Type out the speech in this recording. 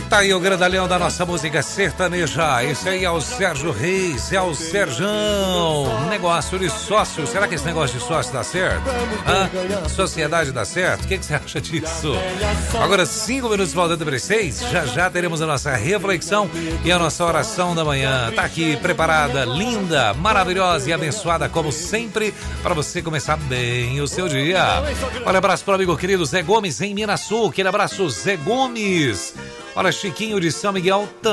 Tá aí o grandalhão da nossa música sertaneja. Esse aí é o Sérgio Reis, é o Serjão. Negócio de sócio. Será que esse negócio de sócio dá certo? Sociedade dá certo? O que você acha disso? Agora 5 minutos faltando para 6. Já teremos a nossa reflexão e a nossa oração da manhã. Tá aqui preparada, linda, maravilhosa e abençoada como sempre para você começar bem o seu dia. Olha, abraço para o amigo querido Zé Gomes em Minas Sul. Aquele abraço, Zé Gomes. Olha, Chiquinho de São Miguel